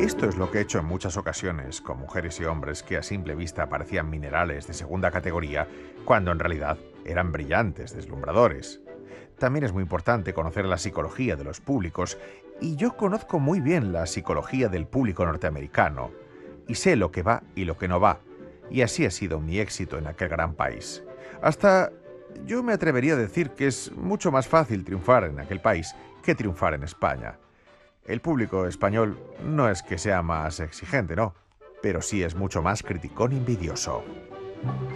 Esto es lo que he hecho en muchas ocasiones con mujeres y hombres que a simple vista parecían minerales de segunda categoría, cuando en realidad eran brillantes, deslumbradores. También es muy importante conocer la psicología de los públicos, y yo conozco muy bien la psicología del público norteamericano, y sé lo que va y lo que no va, y así ha sido mi éxito en aquel gran país. Hasta yo me atrevería a decir que es mucho más fácil triunfar en aquel país que triunfar en España. El público español no es que sea más exigente, no, pero sí es mucho más criticón y envidioso.